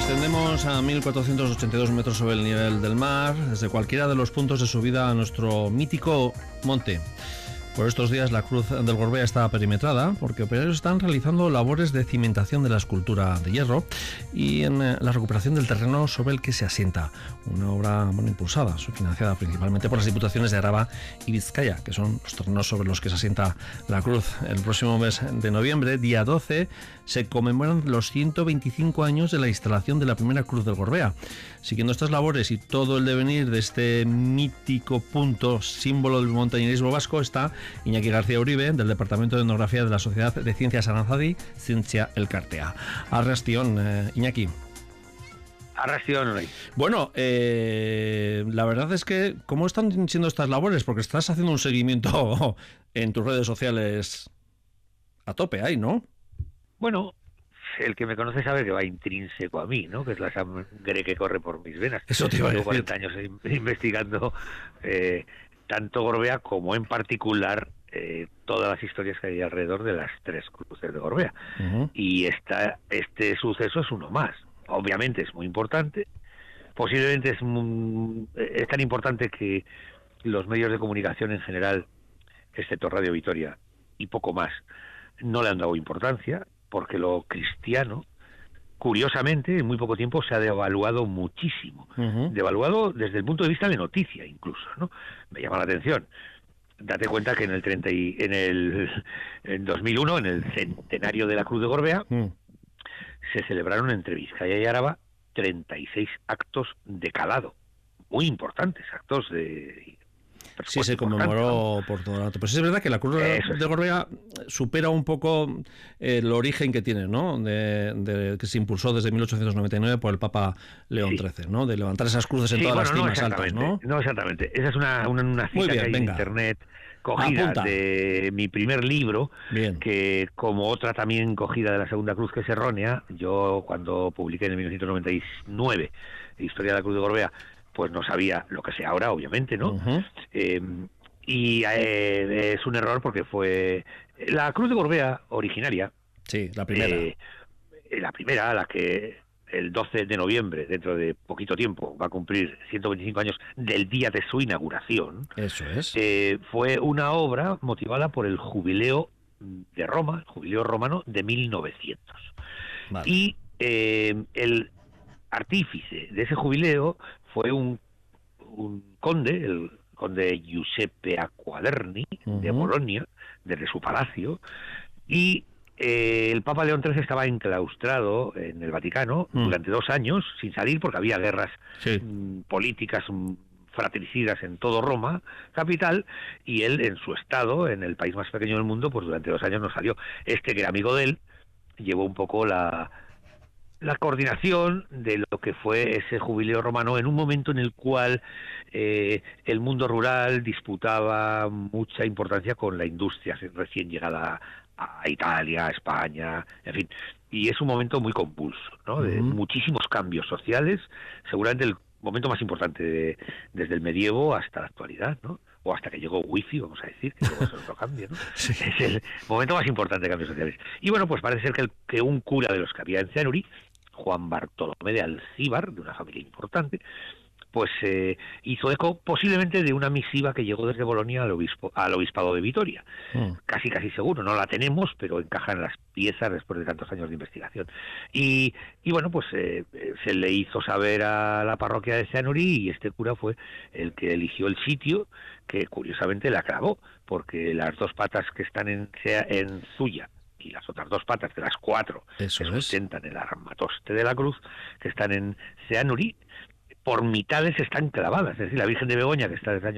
Ascendemos a 1482 metros sobre el nivel del mar, desde cualquiera de los puntos de subida a nuestro mítico monte. Por estos días la Cruz del Gorbea está perimetrada porque operarios están realizando labores de cimentación de la escultura de hierro y en la recuperación del terreno sobre el que se asienta. Una obra impulsada, financiada principalmente por las diputaciones de Araba y Vizcaya, que son los terrenos sobre los que se asienta la cruz. El próximo mes de noviembre, día 12, se conmemoran los 125 años de la instalación de la primera Cruz del Gorbea. Siguiendo estas labores y todo el devenir de este mítico punto, símbolo del montañerismo vasco, está Iñaki García Uribe, del Departamento de Etnografía de la Sociedad de Ciencias Aranzadi, Zientzia Elkartea. Arrastion, Iñaki. Arrastion. Bueno, la verdad es que, ¿cómo están siendo estas labores? Porque estás haciendo un seguimiento en tus redes sociales a tope ahí, ¿no? Bueno, el que me conoce sabe que va intrínseco a mí, ¿no? Que es la sangre que corre por mis venas. Eso te iba a decir. Llevo 40 años investigando tanto Gorbea como en particular todas las historias que hay alrededor de las tres cruces de Gorbea. Y este suceso es uno más. Obviamente es muy importante. Posiblemente es tan importante que los medios de comunicación en general, excepto Radio Vitoria y poco más, no le han dado importancia, porque lo cristiano, curiosamente, en muy poco tiempo se ha devaluado muchísimo. Devaluado desde el punto de vista de noticia, incluso, ¿no? Me llama la atención. Date cuenta que en 2001, en el centenario de la Cruz de Gorbea, se celebraron entre Vizcaya y Araba 36 actos de calado. Muy importantes, actos de... Sí, se conmemoró por todo el rato. Pues es verdad que la Cruz de Gorbea supera un poco el origen que tiene, ¿no? Que se impulsó desde 1899 por el Papa León XIII, ¿no? De levantar esas cruces en todas las cimas altas, ¿no? No, exactamente. Esa es una cita que hay en internet cogida de mi primer libro, que como otra también cogida de la Segunda Cruz, que es errónea, yo cuando publiqué en 1999 Historia de la Cruz de Gorbea, pues no sabía lo que sé ahora, obviamente, ¿no? Y es un error porque fue la Cruz de Gorbea originaria. Sí, la primera. La que el 12 de noviembre, dentro de poquito tiempo, va a cumplir 125 años del día de su inauguración. Eso es. Fue una obra motivada por el jubileo de Roma, el jubileo romano de 1900. Vale. Y el artífice de ese jubileo fue un conde, el conde Giuseppe Acquaderni, de Bolonia, desde su palacio, y el Papa León XIII estaba enclaustrado en el Vaticano durante 2 años, sin salir, porque había guerras políticas fratricidas en todo Roma, capital, y él en su estado, en el país más pequeño del mundo, pues durante 2 años no salió. Que era amigo de él, llevó un poco la coordinación de lo que fue ese jubileo romano en un momento en el cual el mundo rural disputaba mucha importancia con la industria recién llegada a Italia, a España, en fin. Y es un momento muy convulso, ¿no? De muchísimos cambios sociales, seguramente el momento más importante desde el medievo hasta la actualidad, ¿no? O hasta que llegó wifi, vamos a decir, que luego es otro cambio, ¿no? Sí. Es el momento más importante de cambios sociales. Y bueno, pues parece ser que un cura de los que había en Cianuri, Juan Bartolomé de Alcíbar, de una familia importante, pues hizo eco posiblemente de una misiva que llegó desde Bolonia al obispado de Vitoria. Casi seguro, no la tenemos, pero encajan las piezas después de tantos años de investigación. Y bueno, pues se le hizo saber a la parroquia de Cianuri, y este cura fue el que eligió el sitio, que curiosamente la clavó, porque las 2 patas que están en Zuya y las otras 2 patas de las 4 que sustentan el armatoste de la cruz, que están en Cianuri, por mitades están clavadas. Es decir, la Virgen de Begoña, que está desde el año